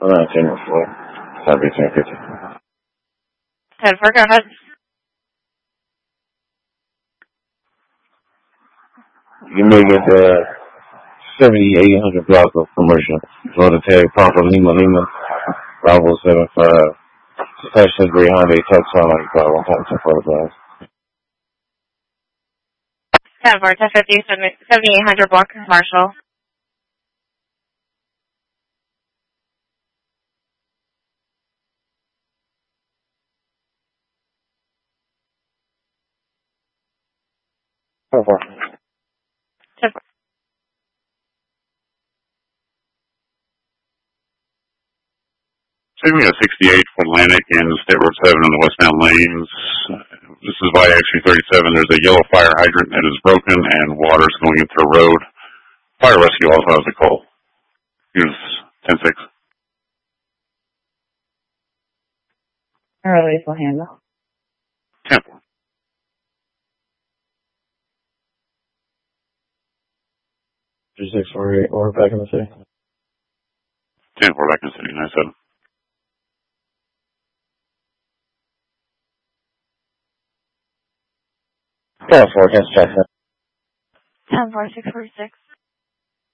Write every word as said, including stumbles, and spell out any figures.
Around ten or four. Probably ten fifty. ten four, go ahead. You may get the seventy-eight hundred block of commercial. Go to tag Papa Lima Lima. Bravo seven five. Touch Sudbury Hyundai Tucson like uh, one point two photographs. ten four, ten fifty, seventy-eight hundred block commercial. ten four. ten four. Take me a sixty-eight for Atlantic and State Road seven in the westbound lanes. This is via actually thirty-seven. There's a yellow fire hydrant that is broken and water's going into the road. Fire rescue also has a call. Here's ten six. Release will handle. ten four. two six four eight, or back in the city. ten four, back in the city, nine seven. ten four, against Jackson. ten four, six four six.